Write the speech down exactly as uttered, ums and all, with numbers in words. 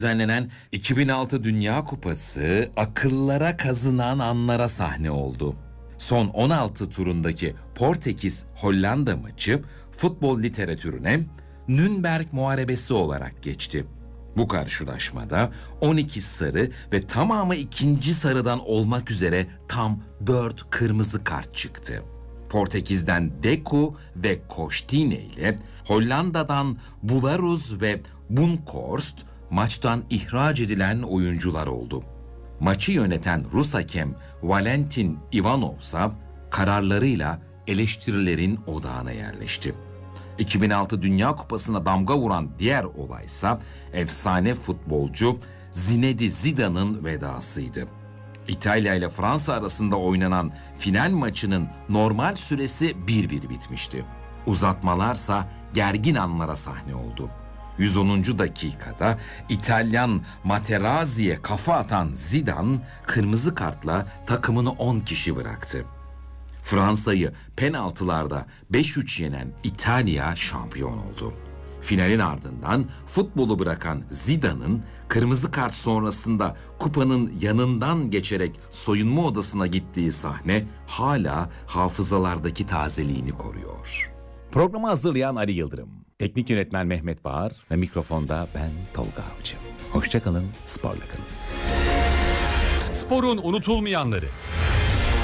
Düzenlenen iki bin altı Dünya Kupası akıllara kazınan anlara sahne oldu. Son on altı turundaki Portekiz-Hollanda maçı futbol literatürüne Nürnberg Muharebesi olarak geçti. Bu karşılaşmada on iki sarı ve tamamı ikinci sarıdan olmak üzere tam dört kırmızı kart çıktı. Portekiz'den Deco ve Kostine ile Hollanda'dan Bularuz ve Bunkhorst maçtan ihraç edilen oyuncular oldu. Maçı yöneten Rus hakem Valentin Ivanov ise kararlarıyla eleştirilerin odağına yerleşti. iki bin altı Dünya Kupası'na damga vuran diğer olaysa efsane futbolcu Zinedine Zidane'ın vedasıydı. İtalya ile Fransa arasında oynanan final maçının normal süresi bir bir bitmişti. Uzatmalarsa gergin anlara sahne oldu. yüz onuncu dakikada İtalyan Materazzi'ye kafa atan Zidane kırmızı kartla takımını on kişi bıraktı. Fransa'yı penaltılarda beş üç yenen İtalya şampiyon oldu. Finalin ardından futbolu bırakan Zidane'ın kırmızı kart sonrasında kupanın yanından geçerek soyunma odasına gittiği sahne hala hafızalardaki tazeliğini koruyor. Programı hazırlayan Ali Yıldırım, teknik yönetmen Mehmet Bağır ve mikrofonda ben Tolga Avcı. Hoşça kalın, sporla kalın. Sporun unutulmayanları.